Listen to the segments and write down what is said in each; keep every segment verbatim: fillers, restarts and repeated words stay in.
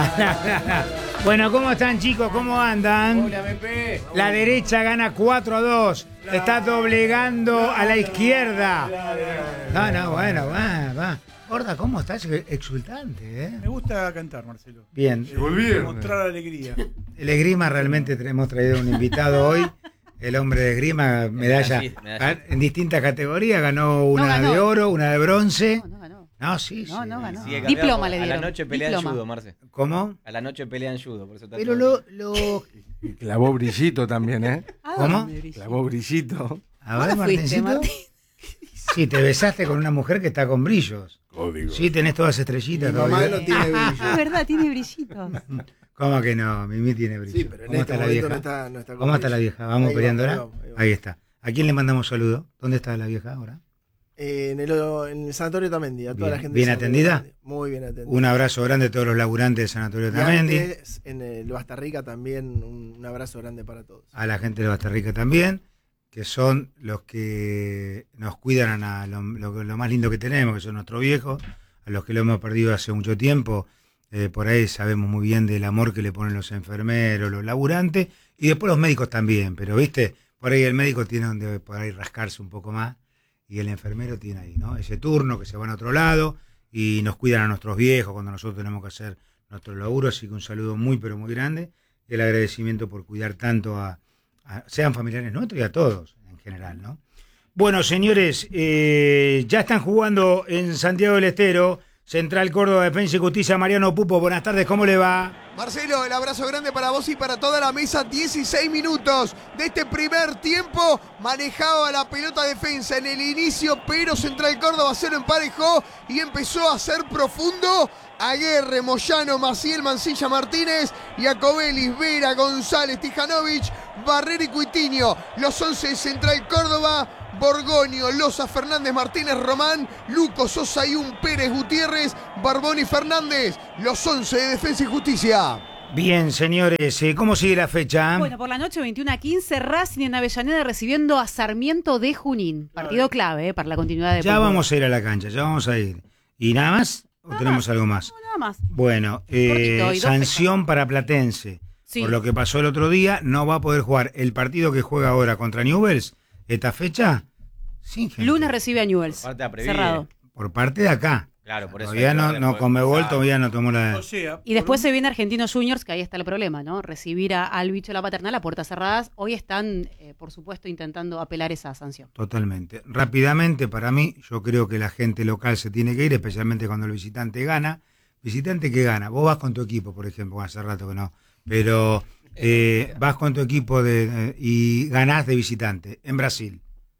Bueno, ¿cómo están, chicos? ¿Cómo andan? Hola, Pepe. La derecha gana cuatro a dos. Está doblegando a la izquierda. No, no, bueno, va, va. Gorda, ¿cómo estás? Exultante, ¿eh? Me gusta cantar, Marcelo. Bien. Eh, volvieron. Mostrar alegría. El esgrima, realmente hemos traído un invitado hoy. El hombre de esgrima, medalla, Medallista, medallista. en distintas categorías. Ganó una No ganó. de oro, una de bronce. No, no ganó. No, sí, No, sí. no ganó. Sigue Diploma campeón. le A dieron. la noche pelea en Diploma. judo, Marce. ¿Cómo? A la noche pelea en judo, por eso está Pero todo- lo... lo... Y clavó brillito también, ¿eh? ¿A ¿Cómo? dónde? Clavó brillito. A ver, ¿Dónde fuiste, Martincito. Martín? Sí, te besaste con una mujer que está con brillos. Código. Sí, tenés todas estrellitas. Mi mamá todavía. no tiene brillo. Es verdad, tiene brillito. ¿Cómo que no? Mimi tiene brillo. Sí, pero en ¿Cómo este está la momento vieja? no está, no está con ¿Cómo está la brillo. vieja? ¿Vamos Ahí peleándola? Ahí, vamos, ahí, vamos. Ahí está. ¿A quién le mandamos saludo? ¿Dónde está la vieja ahora? Eh, en, el, en el Sanatorio Tamendi, a toda Bien. la gente. ¿Bien del Sanatorio atendida? Tamendi. Muy bien atendida. Un abrazo grande a todos los laburantes del Sanatorio Y Tamendi. antes, en el Basta Rica también, un, un abrazo grande para todos. A la gente de Basta Rica también, que son los que nos cuidan a lo, lo- lo más lindo que tenemos, que son nuestros viejos, a los que lo hemos perdido hace mucho tiempo. Eh, por ahí sabemos muy bien del amor que le ponen los enfermeros, los laburantes, y después los médicos también, pero viste, por ahí el médico tiene donde por ahí rascarse un poco más, y el enfermero tiene ahí, ¿no? Ese turno que se va a otro lado, y nos cuidan a nuestros viejos cuando nosotros tenemos que hacer nuestro laburo, así que un saludo muy, pero muy grande, y el agradecimiento por cuidar tanto a, a- sean familiares nuestros y a todos en general, ¿no? Bueno, señores, eh, ya están jugando en Santiago del Estero, Central Córdoba, Defensa y Justicia, Mariano Pupo. Buenas tardes, ¿cómo le va? Marcelo, el abrazo grande para vos y para toda la mesa. dieciséis minutos de este primer tiempo. Manejaba la pelota defensa en el inicio, pero Central Córdoba se lo emparejó y empezó a ser profundo. Aguerre, Moyano, Maciel, Mancilla, Martínez, Iacobelis, Vera, González, Tijanovic, Barrera y Cuitiño. Los once de Central Córdoba. Borgoño, Loza, Fernández, Martínez, Román, Luco, Sosa, Ayun, Pérez, Gutiérrez, Barboni, Fernández. Los once de Defensa y Justicia. Bien, señores, eh, ¿cómo sigue la fecha? Bueno, por la noche, veintiuno a quince, Racing en Avellaneda recibiendo a Sarmiento de Junín. Partido clave eh, para la continuidad de Ya fútbol. vamos a ir a la cancha, ya vamos a ir. ¿Y nada más? ¿O Nada tenemos más. algo más? No, nada más. Bueno, eh, Cortito, y dos sanción para Platense. Sí. Por lo que pasó el otro día, no va a poder jugar el partido que juega ahora contra Newell's, esta fecha, sin gente. Lunes recibe a Newell's. Por parte de Aprevive. Cerrado. Por parte de acá. Claro, por eso. Todavía hay que no, darle no por- Conmebol Claro. todavía no tomó la... O sea, Y después por se viene Argentinos Juniors, que ahí está el problema, ¿no? Recibir a- al bicho de la paternal a puertas cerradas. Hoy están, eh, por supuesto, intentando apelar esa sanción. Totalmente. Rápidamente, para mí, yo creo que la gente local se tiene que ir, especialmente cuando el visitante gana. Visitante que gana. Vos vas con tu equipo, por ejemplo, bueno, hace rato que no, pero eh, vas con tu equipo de, eh, y ganás de visitante en Brasil.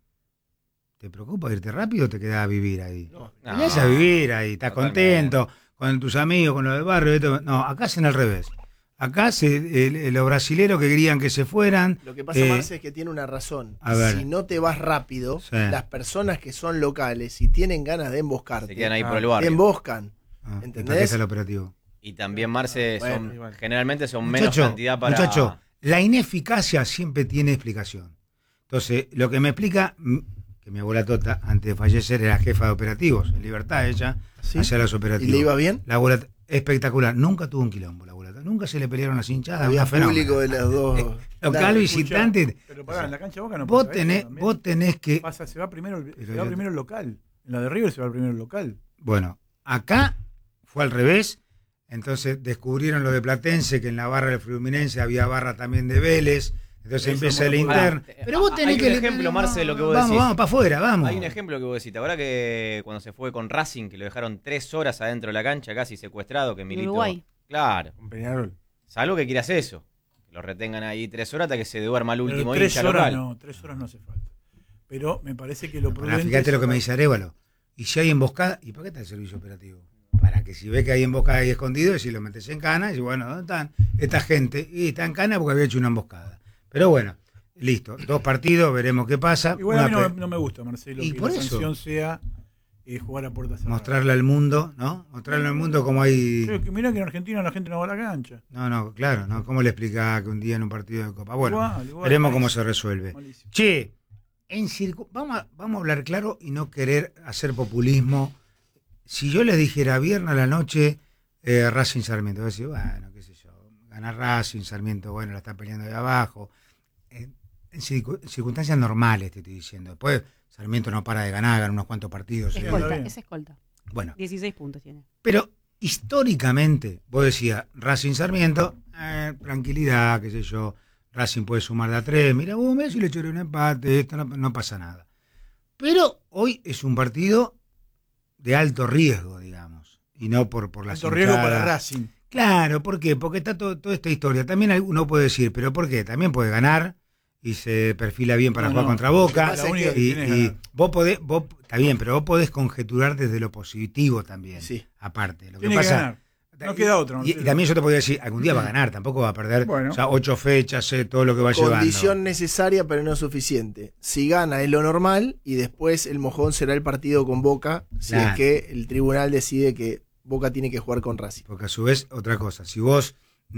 ¿Te preocupa irte rápido o te quedás a vivir ahí? No. Te quedás a vivir ahí, estás Totalmente. contento con tus amigos, con los del barrio. esto. No, acá hacen al revés. Acá se, el- los brasileros que querían que se fueran. Lo que pasa, eh, Marce, es que tiene una razón. a ver. Si no te vas rápido, Sí. las personas que son locales y tienen ganas de emboscarte, Se quedan ahí por el te barrio. emboscan. ah, ¿entendés? ¿para qué es el operativo? Y también, Marce, son, Bueno, generalmente son menos Muchacho, cantidad para. muchacho, la ineficacia siempre tiene explicación. Entonces, lo que me explica, mm, que mi abuela Tota, antes de fallecer, era jefa de operativos, en Libertad ella, ¿Sí? hacía los ¿Y operativos. le iba bien? La abuela, espectacular, nunca tuvo un quilombo la abuela. Nunca se le pelearon las hinchadas. Había una fenómena. público de los dos. Local, Claro, visitante. Pero pará, en la cancha de Boca no Vos pasa eso tenés, también. vos tenés que... Pasa, se va primero, el- Pero se va yo- primero el local. En la de River se va primero el local. Bueno, acá fue al revés. Entonces descubrieron lo de Platense, que en la barra del Fluminense había barra también de Vélez. Entonces Eso empieza el es muy interno. Pará, Pero vos hay tenés un que... ejemplo, Marce, de lo que vos vamos, decís. Vamos, para afuera, vamos. Hay un ejemplo que vos decís. Ahora que cuando se fue con Racing, que lo dejaron tres horas adentro de la cancha, casi secuestrado, que Milito. Uruguay. Claro. Con Peñarol. Salvo que quieras eso. Que lo retengan ahí tres horas hasta que se duerma el Pero último tres hincha horas local. no, tres horas no hace falta. Pero me parece que lo Pará, prudente fíjate es lo que me sacar- dice Arévalo. Y si hay emboscada, ¿y para qué está el servicio operativo? Para que si ve que hay emboscada ahí escondido, y si lo metes en cana, y bueno, ¿dónde están esta gente? Y está en cana porque había hecho una emboscada. Pero bueno, listo. Dos partidos, veremos qué pasa. Igual a mí Una no, pe- no me gusta, Marcelo, Y que por la eso. sanción sea eh, jugar a puertas cerradas. Mostrarle al mundo, ¿no? Mostrarle al mundo cómo hay... Creo que mirá que en Argentina la gente no va a la cancha. No, no, claro, ¿no? ¿Cómo le explica que un día en un partido de Copa? Bueno, Igual, igual, veremos cómo malísimo, se resuelve. malísimo. Che, en circu- vamos, a, vamos a hablar claro y no querer hacer populismo. Si yo les dijera viernes a la noche, eh, Racing Sarmiento. Vos decís, bueno, qué sé yo, gana Racing, Sarmiento, bueno, la está peleando de abajo. Eh, en circunstancias normales te estoy diciendo. Después Sarmiento no para de ganar, gana unos cuantos partidos. Escolta, bien. es escolta. Bueno, dieciséis puntos tiene. pero históricamente, vos decías, Racing Sarmiento, eh, tranquilidad, qué sé yo, Racing puede sumar de a tres, mira, vos me si le echaré un empate, esto no, no pasa nada. Pero hoy es un partido de alto riesgo, digamos, y no por, por la Alto riesgo para Racing. Claro, ¿por qué? Porque está todo, toda esta historia. También uno puede decir, ¿pero por qué? También puede ganar y se perfila bien para No, jugar no. contra Boca. La única que Y, tiene es y ganar. vos podés, vos, está bien, pero vos podés conjeturar desde lo positivo también. Sí. Aparte. Lo que Tiene que pasa, ganar. No queda otro. Y, y también yo te podría decir, algún día va a ganar, tampoco va a perder. Bueno. O sea, ocho fechas, eh, todo lo que va Condición llevando. necesaria, pero no suficiente. Si gana es lo normal y después el mojón será el partido con Boca, si Claro. es que el tribunal decide que Boca tiene que jugar con Racing. Porque a su vez, otra cosa, si vos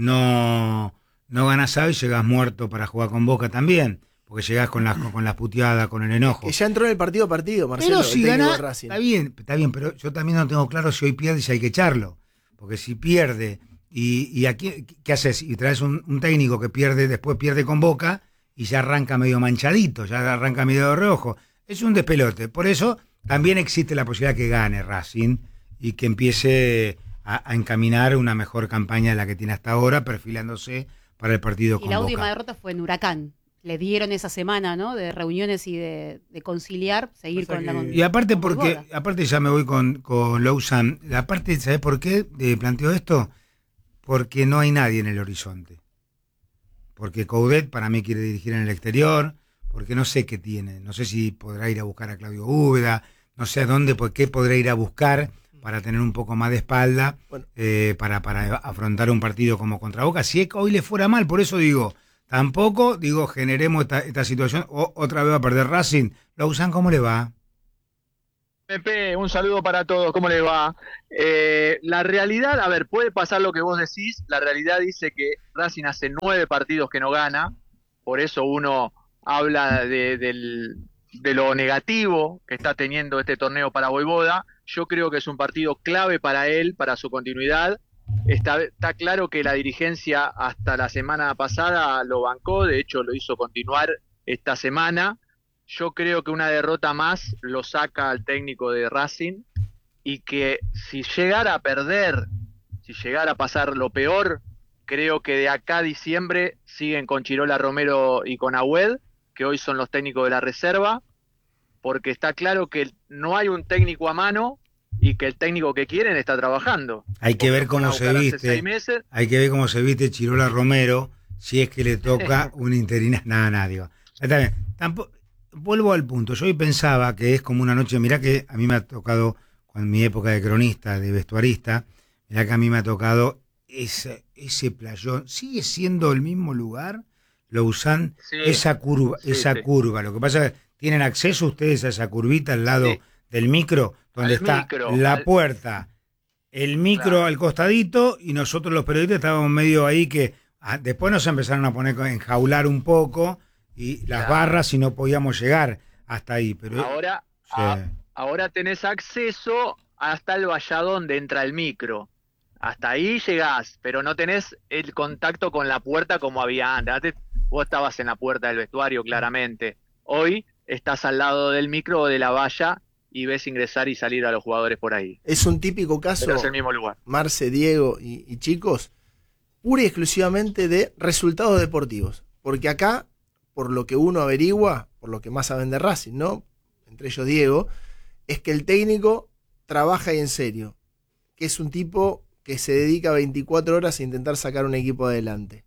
no, no ganás a y llegás muerto para jugar con Boca también, porque llegás con las, con las puteadas, con el enojo. Que ya entró en el partido a partido, Marcelo, Pero el si técnico gana, de Racing. está bien, está bien, pero yo también no tengo claro si hoy pierde y si hay que echarlo. Porque si pierde, y, y aquí, ¿qué haces? Y traes un, un técnico que pierde, después pierde con Boca, y ya arranca medio manchadito, ya arranca medio de reojo. Es un despelote. Por eso también existe la posibilidad que gane Racing y que empiece a, a encaminar una mejor campaña de la que tiene hasta ahora, perfilándose para el partido Y con la última Boca. derrota fue en Huracán. Le dieron esa semana, ¿no? De reuniones y de, de conciliar, seguir Pasa con la que- con- Y aparte, con porque, Boivoda. aparte ya me voy con, con Lausanne. Aparte, ¿sabés por qué eh, planteo esto? Porque no hay nadie en el horizonte. Porque Coudet para mí quiere dirigir en el exterior, porque no sé qué tiene. No sé si podrá ir a buscar a Claudio Úbeda, no sé a dónde, por qué podrá ir a buscar para tener un poco más de espalda, Bueno. eh, para, para afrontar un partido como contra Boca. Si es que hoy le fuera mal, por eso digo, tampoco, digo, generemos esta, esta situación. O, otra vez va a perder Racing. Lausanne, ¿cómo le va? Pepe, un saludo para todos, ¿cómo le va? Eh, la realidad, a ver, puede pasar lo que vos decís, la realidad dice que Racing hace nueve partidos que no gana, por eso uno habla de, del, de lo negativo que está teniendo este torneo para Voivoda. Yo creo que es un partido clave para él, para su continuidad. Está, está claro que la dirigencia hasta la semana pasada lo bancó, de hecho lo hizo continuar esta semana. Yo creo que una derrota más lo saca al técnico de Racing y que si llegara a perder, si llegara a pasar lo peor, creo que de acá a diciembre siguen con Chirola Romero y con Agüed, que hoy son los técnicos de la reserva, porque está claro que no hay un técnico a mano y que el técnico que quieren está trabajando. Hay que ver Porque fueron cómo a se buscar hace viste. seis meses. Hay que ver cómo se viste Chirola Romero, si es que le toca un interina. Nada, nada, digo. Está bien. Tampoco, vuelvo al punto. Yo hoy pensaba que es como una noche. Mirá que a mí me ha tocado, con mi época de cronista, de vestuarista, mirá que a mí me ha tocado ese, ese playón. ¿Sigue siendo el mismo lugar? Lausanne, Sí, esa curva, sí, esa sí. curva. Lo que pasa es que tienen acceso ustedes a esa curvita al lado Sí. del micro, donde Al está micro, la al- puerta, el micro Claro. al costadito, y nosotros los periodistas estábamos medio ahí que ah, después nos empezaron a poner a enjaular un poco y las Claro. barras y no podíamos llegar hasta ahí. Pero Ahora, sí. a- ahora tenés acceso hasta el vallado donde entra el micro. Hasta ahí llegás, pero no tenés el contacto con la puerta como había antes. Antes vos estabas en la puerta del vestuario, claramente. Hoy estás al lado del micro o de la valla y ves ingresar y salir a los jugadores por ahí. Es un típico caso, Pero es el mismo lugar. Marce, Diego y, y chicos, pura y exclusivamente de resultados deportivos. Porque acá, por lo que uno averigua, por lo que más saben de Racing, ¿no? Entre ellos Diego, es que el técnico trabaja y en serio. Que es un tipo que se dedica veinticuatro horas a intentar sacar un equipo adelante.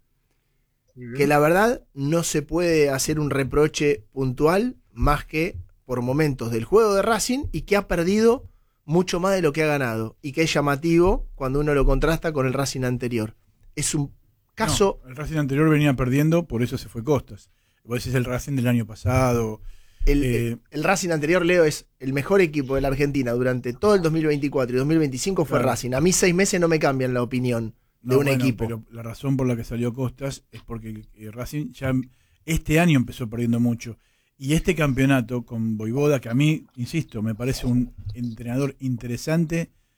Que la verdad no se puede hacer un reproche puntual más que por momentos del juego de Racing y que ha perdido mucho más de lo que ha ganado y que es llamativo cuando uno lo contrasta con el Racing anterior. Es un caso... No, el Racing anterior venía perdiendo, por eso se fue Costas. Vos decís el Racing del año pasado. El, eh, el Racing anterior, Leo, es el mejor equipo de la Argentina durante todo el dos mil veinticuatro y dos mil veinticinco fue Claro. Racing. A mí seis meses no me cambian la opinión de no, un bueno, equipo. Pero la razón por la que salió Costas es porque eh, Racing ya este año empezó perdiendo mucho. Y este campeonato con Voivoda, que a mí, insisto, me parece un entrenador interesante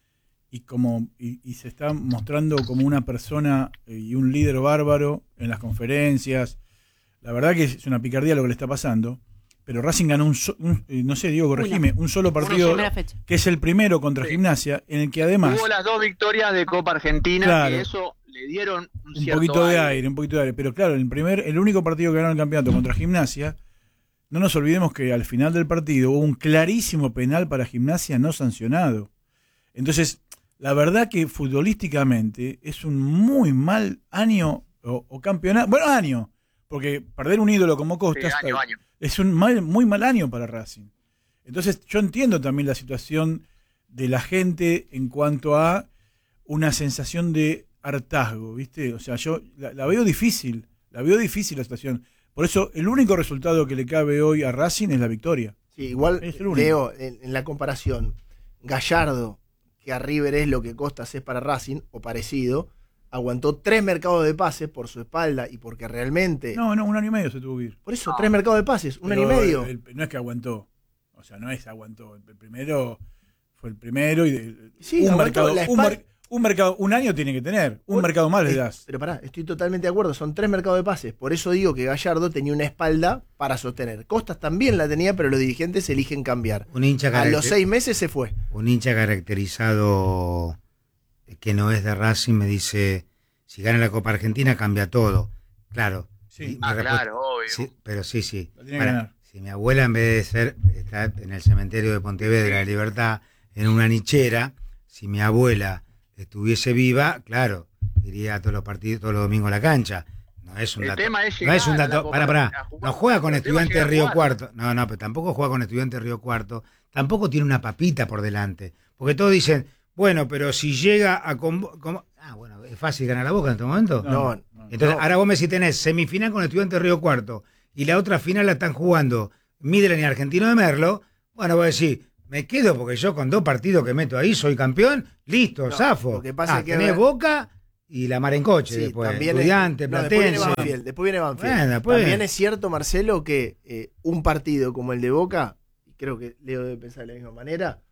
y como y, y se está mostrando como una persona y un líder bárbaro en las conferencias. La verdad que es una picardía lo que le está pasando, pero Racing ganó un, so, un no sé, Diego, corregime, un solo partido que es el primero contra sí. Gimnasia, en el que además tuvo las dos victorias de Copa Argentina, claro, y eso le dieron un, un poquito aire. de aire, un poquito de aire, pero claro, el primer el único partido que ganó el campeonato contra Gimnasia, no nos olvidemos que al final del partido hubo un clarísimo penal para Gimnasia no sancionado. Entonces, la verdad que futbolísticamente es un muy mal año o, o campeonato, bueno, año, porque perder un ídolo como Costas sí, año, año. es un mal, muy mal año para Racing. Entonces, yo entiendo también la situación de la gente en cuanto a una sensación de hartazgo, ¿viste? O sea, yo la, la veo difícil, la veo difícil la situación. Por eso, el único resultado que le cabe hoy a Racing es la victoria. Sí, igual, Leo, en, en la comparación, Gallardo, que a River es lo que Costas es para Racing, o parecido, aguantó tres mercados de pases por su espalda y porque realmente... No, no, un año y medio se tuvo que ir. Por eso, tres mercados de pases, un Pero año y medio. El, el, no es que aguantó, o sea, no es aguantó. El primero fue el primero y... De, sí, un, mercado, la un, mer, un mercado, un año tiene que tener, un, un mercado más le das. Pero pará, estoy totalmente de acuerdo, son tres mercados de pases. Por eso digo que Gallardo tenía una espalda para sostener. Costas también la tenía, pero los dirigentes eligen cambiar. Un hincha a los seis meses se fue. Un hincha caracterizado que no es de Racing me dice, si gana la Copa Argentina cambia todo. Claro. Sí, ah, claro, obvio. Sí, pero sí, sí. Para, si mi abuela en vez de ser, está en el cementerio de Pontevedra, de la Libertad, en una nichera, si mi abuela estuviese viva, claro, iría a todos los partidos, todos los domingos a la cancha. No es un el dato. Tema es no es un dato. Para, para. No juega con Estudiantes de Río Cuarto. No, no, pero tampoco juega con Estudiantes de Río Cuarto. Tampoco tiene una papita por delante. Porque todos dicen, bueno, pero si llega a... Convo- ah, bueno, ¿es fácil ganar la Boca en este momento? No, no. Entonces, no. ahora vos me si tenés semifinal con Estudiantes de Río Cuarto y la otra final la están jugando Midland y Argentino de Merlo, bueno, voy a decir, me quedo porque yo con dos partidos que meto ahí soy campeón, listo, no, zafo. Lo que pasa ah, es que tenés Boca y la mar en coche sí, después. También Estudiante, es, no, Platense. Después viene Banfield. Después viene Banfield. Bueno, después... También es cierto, Marcelo, que eh, un partido como el de Boca, y creo que Leo debe pensar de la misma manera,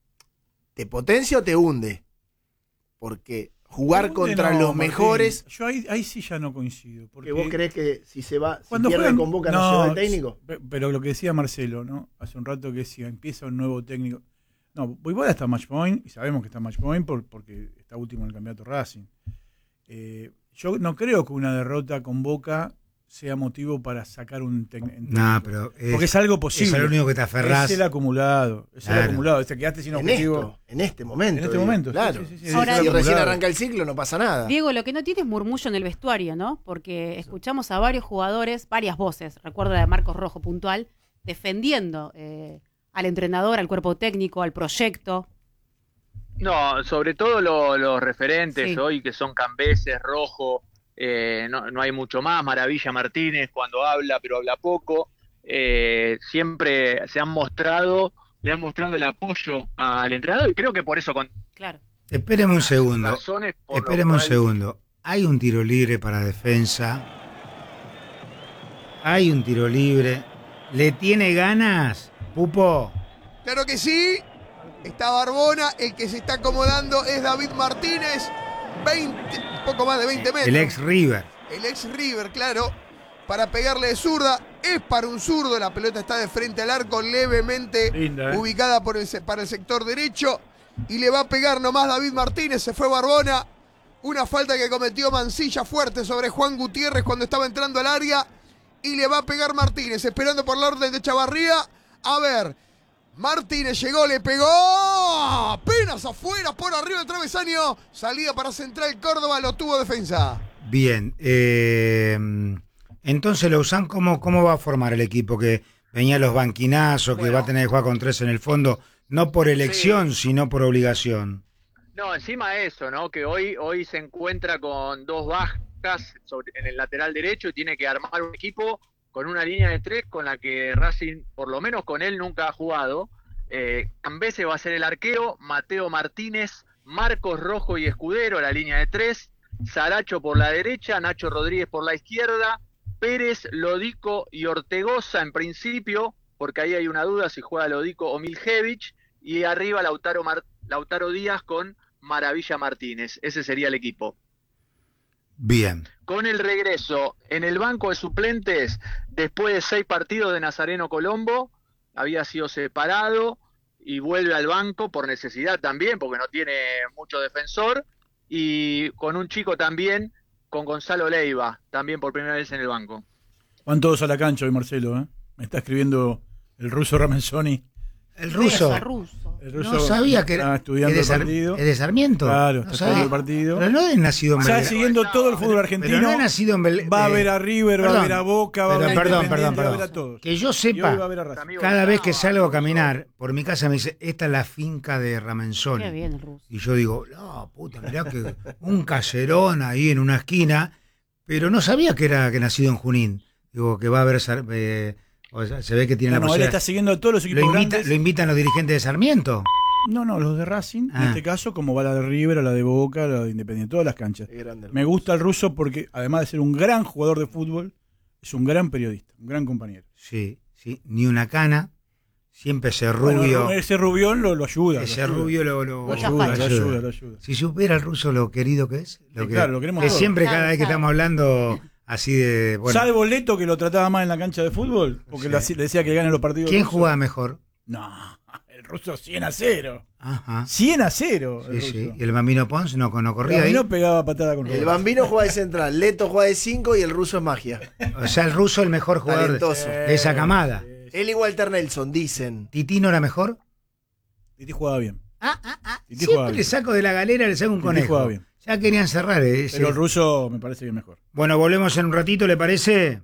¿te potencia o te hunde? Porque jugar contra no, los Martín, mejores... Yo ahí, ahí sí ya no coincido. Porque ¿Que vos creés que si se va, si cuando pierde juegan, con Boca no, no se va el técnico? Pero lo que decía Marcelo, ¿no? Hace un rato que si empieza un nuevo técnico... No, Boyvoda está match point, y sabemos que está match point por, porque está último en el campeonato Racing. Eh, yo no creo que una derrota con Boca sea motivo para sacar un técnico. No, pero es, porque es algo posible. Es lo único que te aferrás. Es el acumulado. Es claro. el acumulado. Te quedaste sin en objetivo. Esto, en este momento. En este digo, momento. Claro. Sí, sí, sí, Ahora, si recién arranca el ciclo no pasa nada. Diego, lo que no tiene es murmullo en el vestuario, ¿no? Porque escuchamos a varios jugadores, varias voces, recuerdo la de Marcos Rojo puntual, defendiendo eh, al entrenador, al cuerpo técnico, al proyecto. No, sobre todo lo, los referentes sí. hoy que son Cambeses, Rojo, eh, no, no hay mucho más, Maravilla Martínez cuando habla, pero habla poco, eh, siempre se han mostrado, le han mostrado el apoyo al entrenador y creo que por eso con... Claro. Espéreme un segundo, espéreme un segundo, hay un tiro libre para defensa, hay un tiro libre, ¿le tiene ganas, Pupo? Claro que sí. Está Barbona, el que se está acomodando es David Martínez, veinte, poco más de veinte metros. El ex River. El ex River, claro, para pegarle de zurda. Es para un zurdo, la pelota está de frente al arco, levemente Linda, ¿eh? ubicada por el, para el sector derecho. Y le va a pegar nomás David Martínez, se fue Barbona. Una falta que cometió Mancilla fuerte sobre Juan Gutiérrez cuando estaba entrando al área. Y le va a pegar Martínez, esperando por la orden de Chavarría. A ver... Martínez llegó, le pegó, apenas afuera, por arriba del travesaño, salida para Central Córdoba, lo tuvo defensa. Bien, eh, entonces Lozán, ¿cómo, ¿cómo va a formar el equipo? Que venía los banquinazos, bueno, que va a tener que jugar con tres en el fondo, no por elección, sí, sino por obligación. No, encima eso, ¿no? Que hoy, hoy se encuentra con dos bajas sobre, en el lateral derecho y tiene que armar un equipo con una línea de tres con la que Racing, por lo menos con él, nunca ha jugado. Eh, Cambeses va a ser el arquero, Mateo Martínez, Marcos Rojo y Escudero, la línea de tres, Saracho por la derecha, Nacho Rodríguez por la izquierda, Pérez, Lodico y Ortegoza en principio, porque ahí hay una duda si juega Lodico o Miljevich, y arriba Lautaro, Mar- Lautaro Díaz con Maravilla Martínez. Ese sería el equipo. Bien. Con el regreso en el banco de suplentes, después de seis partidos de Nazareno Colombo, había sido separado y vuelve al banco por necesidad también, porque no tiene mucho defensor, y con un chico también, con Gonzalo Leiva, también por primera vez en el banco. Van todos a la cancha hoy, Marcelo, ¿eh? Me está escribiendo el ruso Ramenzoni. El ruso. Esa, ruso. El ruso No sabía que era. está estudiando ¿Es de el Sar- partido. ¿Es de Sarmiento? Claro, No está sabía. estudiando el partido. Pero no es nacido en Está Belgrano. siguiendo todo el fútbol Pero argentino. no es nacido en Belgrano. Va a ver a River, va a ver a Boca, va a Pero ver a perdón, Independiente, perdón, va a ver a perdón. todos. Que yo Y hoy sepa, va a ver a Racing. cada vez que salgo a caminar por mi casa me dice, esta es la finca de Ramenzoni. Qué bien el ruso. Y yo digo, no, puta, mirá que un caserón ahí en una esquina, pero no sabía que era que nacido en Junín. Digo, que va a haber, Sar- eh, o sea, se ve que tiene No, la no, él posibilidad. está siguiendo a todos los Lo, equipos invita- grandes. lo invitan los dirigentes de Sarmiento. No, no, los de Racing, en Ah. este caso, como va la de River, la de Boca, la de Independiente, todas las canchas. Qué grande el Me gusta el ruso porque, además de ser un gran jugador de fútbol, es un gran periodista, un gran compañero. Sí, sí, ni una cana, siempre ese Bueno, rubio. ese rubión lo, lo ayuda. ese lo ayuda. rubio lo, lo, Lo Mucha ayuda, lo facha. ayuda, lo ayuda. Si supiera el ruso lo querido que es, lo Sí, que, claro, lo queremos que todos. siempre Claro, cada vez que claro. estamos hablando así de. Bueno, ¿Sabe Boleto que lo trataba mal en la cancha de fútbol? Porque Sí. le hacía- le decía que gane los partidos. ¿quién rusos. jugaba mejor? No, el ruso cien a cero. Ajá. cien a cero. Sí, el sí. ruso. Y el Bambino Pons no, no corría ahí. no pegaba patada con El Roberto. Bambino juega de central, Leto juega de cinco y el ruso es magia. O sea, el ruso el mejor jugador de, Talentoso. de esa camada. Él y Walter Nelson, dicen. ¿Titino era mejor? Titi jugaba bien. Ah, ah, ah. Titi jugaba Siempre bien. le saco de la galera, le saco un Titi conejo. jugaba bien. Ya querían cerrar ese. Pero el ruso me parece que es mejor. Bueno, volvemos en un ratito, ¿le parece?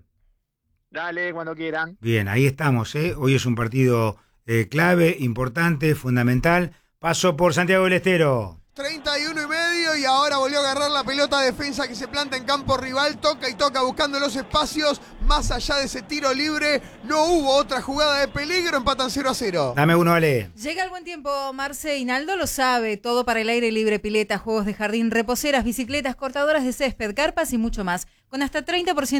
Dale, cuando quieran. Bien, ahí estamos, ¿eh? Hoy es un partido eh, clave, importante, fundamental. Paso por Santiago del Estero. treinta y uno y medio y ahora volvió a agarrar la pelota defensa que se planta en campo rival, toca y toca buscando los espacios, más allá de ese tiro libre, no hubo otra jugada de peligro, empatan cero a cero. Dame uno, Ale. Llega el buen tiempo, Marce, Hinaldo lo sabe, todo para el aire libre, pileta, juegos de jardín, reposeras, bicicletas, cortadoras de césped, carpas y mucho más, con hasta treinta por ciento